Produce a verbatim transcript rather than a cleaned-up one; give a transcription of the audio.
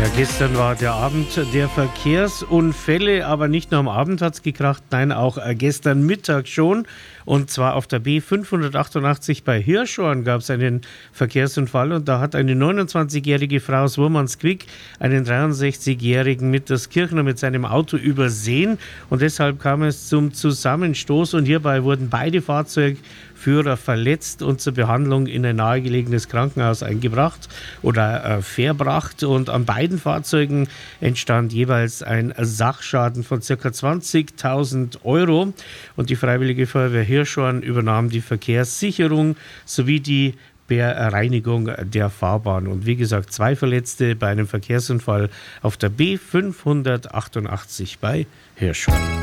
Ja, gestern war der Abend der Verkehrsunfälle, aber nicht nur am Abend hat es gekracht, nein, auch gestern Mittag schon. Und zwar auf der B fünfhundertachtundachtzig bei Hirschhorn gab es einen Verkehrsunfall und da hat eine neunundzwanzigjährige Frau aus Wurmansquick einen dreiundsechzigjährigen Mitterskirchner mit seinem Auto übersehen und deshalb kam es zum Zusammenstoß und hierbei wurden beide Fahrzeugführer verletzt und zur Behandlung in ein nahegelegenes Krankenhaus eingebracht oder äh, verbracht und an beiden Fahrzeugen entstand jeweils ein Sachschaden von ca. zwanzigtausend Euro und die Freiwillige Feuerwehr Hirschhorn übernahm die Verkehrssicherung sowie die Bereinigung der Fahrbahn. Und wie gesagt, zwei Verletzte bei einem Verkehrsunfall auf der B fünfhundertachtundachtzig bei Hirschhorn.